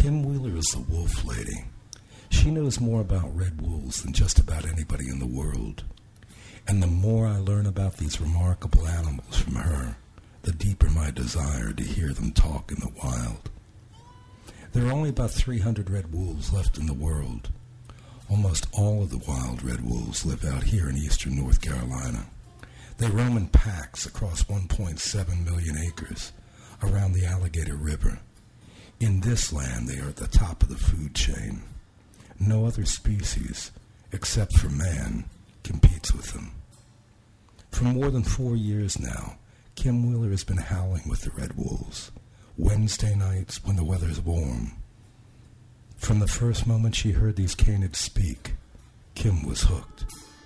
Kim Wheeler is the wolf lady. She knows more about red wolves than just about anybody in the world. And the more I learn about these remarkable animals from her, the deeper my desire to hear them talk in the wild. There are only about 300 red wolves left in the world. Almost all of the wild red wolves live out here in eastern North Carolina. They roam in packs across 1.7 million acres around the Alligator River. In this land, they are at the top of the food chain. No other species, except for man, competes with them. For more than 4 years now, Kim Wheeler has been howling with the red wolves, Wednesday nights when the weather's warm. From the first moment she heard these canids speak, Kim was hooked.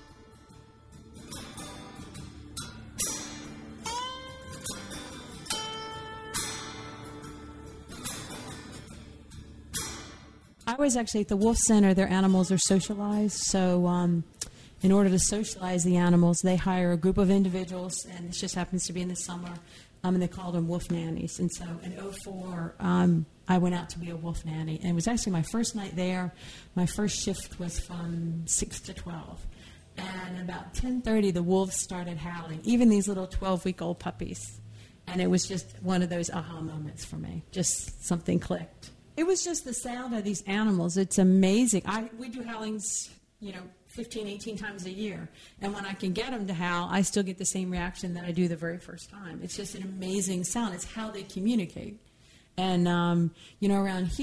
I was actually at the Wolf Center. Their animals are socialized, so in order to socialize the animals, they hire a group of individuals, and this just happens to be in the summer, and they called them wolf nannies. And so in 2004, I went out to be a wolf nanny, and it was actually my first night there. My first shift was from 6 to 12. And about 10:30, the wolves started howling, even these little 12-week-old puppies. And it was just one of those aha moments for me. Just something clicked. It was just the sound of these animals. It's amazing. We do howlings, 15, 18 times a year. And when I can get them to howl, I still get the same reaction that I do the very first time. It's just an amazing sound. It's how they communicate. And, around here,